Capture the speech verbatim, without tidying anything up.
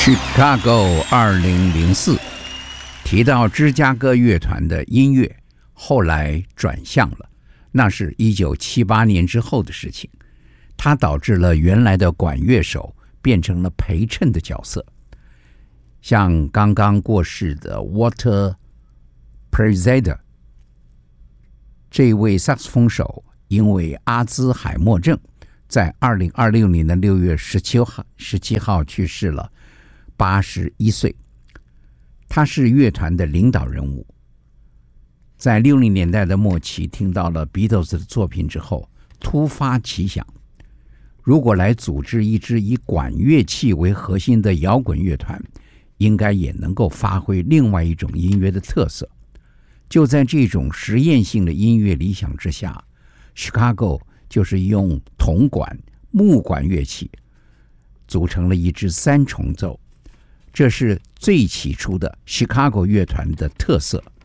Chicago 二零零四提到芝加哥乐团的音乐后来转向了，那是一九七八年之后的事情。它导致了原来的管乐手变成了陪衬的角色，像刚刚过世的 Walter Piazza 这位萨克斯风手，因为阿兹海默症，在二零二六年的六月十七号十七号去世了，八十一岁。他是乐团的领导人物，在六零年代的末期听到了 Beatles 的作品之后，突发奇想，如果来组织一支以管乐器为核心的摇滚乐团，应该也能够发挥另外一种音乐的特色。就在这种实验性的音乐理想之下， Chicago 就是用铜管、木管乐器组成了一支三重奏，这是最起初的 Chicago 乐团的特色。